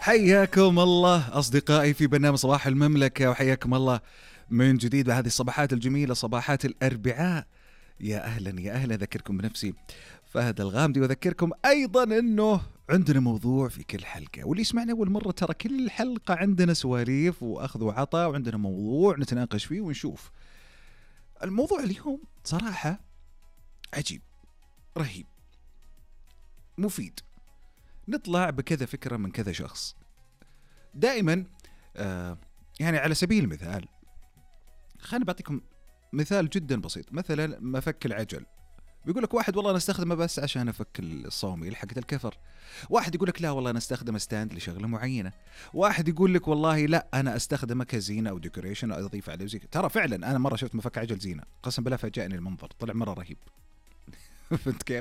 حياكم الله أصدقائي في برنامج صباح المملكة، وحياكم الله من جديد بهذه الصباحات الجميلة، صباحات الأربعاء. يا أهلا يا أهلا، أذكركم بنفسي فهد الغامدي، وأذكركم أيضا أنه عندنا موضوع في كل حلقة، واللي يسمعنا أول مرة ترى كل حلقة عندنا سواليف وأخذ وعطاء، وعندنا موضوع نتناقش فيه ونشوف. الموضوع اليوم صراحة عجيب، رهيب، مفيد. نطلع بكذا فكرة من كذا شخص دائما. يعني على سبيل المثال خليني بعطيكم مثال جدا بسيط. مثلا مفك العجل، بيقول لك واحد والله انا استخدمه بس عشان افك الصوميل حقت الكفر. واحد يقول لك لا والله انا استخدمه ستاند لشغله معينه. واحد يقول لك والله لا انا استخدمه كزينه او ديكوريشن او اضيف عليه زي. ترى فعلا انا مره شفت مفك عجل زينه، قسم بالله فاجأني المنظر، طلع مره رهيب. فهمت كيف؟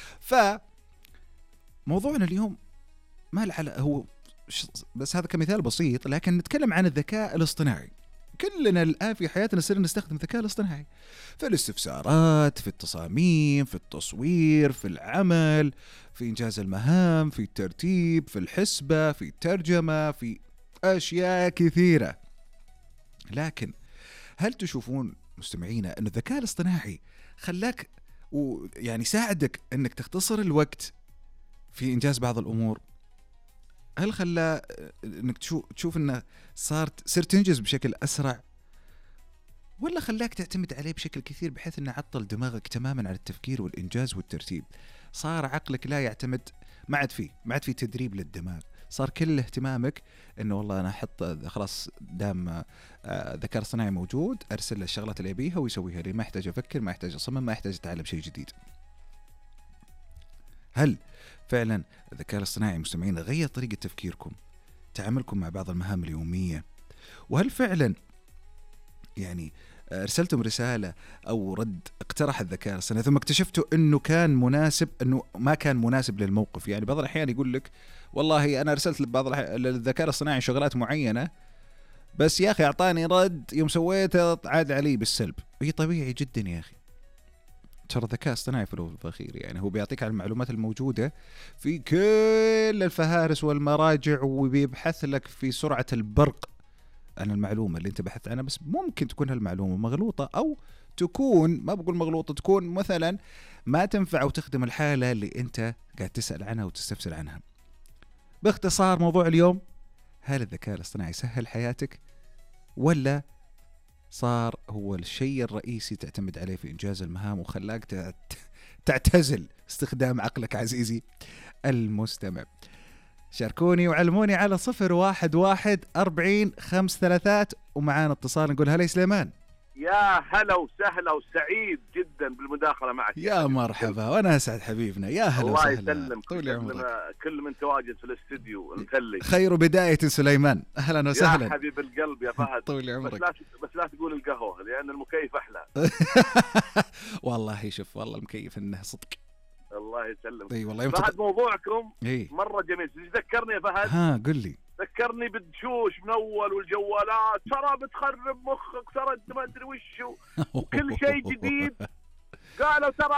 موضوعنا اليوم ما له هو بس هذا كمثال بسيط، لكن نتكلم عن الذكاء الاصطناعي. كلنا الآن في حياتنا صرنا نستخدم الذكاء الاصطناعي في الاستفسارات، في التصاميم، في التصوير، في العمل، في إنجاز المهام، في الترتيب، في الحسبة، في الترجمة، في أشياء كثيرة. لكن هل تشوفون مستمعينا أن الذكاء الاصطناعي خلاك ويعني ساعدك أنك تختصر الوقت في إنجاز بعض الأمور؟ هل خلى انك تشوف انه صرت تنجز بشكل اسرع، ولا خلاك تعتمد عليه بشكل كثير بحيث انه عطل دماغك تماما على التفكير والانجاز والترتيب؟ صار عقلك لا يعتمد، ما عاد في تدريب للدماغ، صار كل اهتمامك انه والله انا احط خلاص دام ذكاء اصطناعي موجود ارسل له الشغلات اللي ابيها ويسويها لي، ما يحتاج افكر، ما يحتاج اصمم، ما يحتاج اتعلم شيء جديد. هل فعلا الذكاء الاصطناعي مستمعين غير طريقة تفكيركم، تعاملكم مع بعض المهام اليومية؟ وهل فعلا يعني ارسلتم رسالة او رد اقترح الذكاء الاصطناعي ثم اكتشفتوا انه كان مناسب، انه ما كان مناسب للموقف؟ يعني بعض الاحيان يقول لك والله انا ارسلت للذكاء الاصطناعي شغلات معينة، بس يا اخي اعطاني رد يوم سويته عاد علي بالسلب. هي طبيعي جدا يا اخي، ترى الذكاء الاصطناعي في الأخير يعني هو بيعطيك على المعلومات الموجودة في كل الفهارس والمراجع، وبيبحث لك في سرعة البرق عن المعلومة اللي انت بحثت عنها. بس ممكن تكون هالمعلومة مغلوطة، أو تكون، ما بقول مغلوطة، تكون مثلا ما تنفع أو تخدم الحالة اللي انت قاعد تسأل عنها وتستفسر عنها. باختصار موضوع اليوم، هل الذكاء الاصطناعي سهل حياتك، ولا صار هو الشيء الرئيسي تعتمد عليه في إنجاز المهام وخلاك تعتزل استخدام عقلك عزيزي المستمع؟ شاركوني وعلموني على 011-40-533. ومعانا اتصال، نقول هلا سليمان. يا هلا وسهلا وسعيد جدا بالمداخلة معك. يا مرحبا، وانا اسعد حبيبنا، يا هلا الله وسهلا. يسلمك، طول عمرك. كل من تواجد في الاستديو مثلي. خير بداية سليمان، اهلا وسهلا يا حبيب القلب يا فهد. طول عمرك. بس لا تقول القهوة لأن المكيف أحلى. والله شوف، والله المكيف انه صدق. الله يسلمك. اي والله فهد موضوعكم إيه؟ مرة جميل. ذكرني يا فهد. ها قل لي. ذكرني بالدشوش من أول والجوالات، ترى بتخرب مخك، ترى ما أدري وشو، وكل شيء جديد قالوا ترى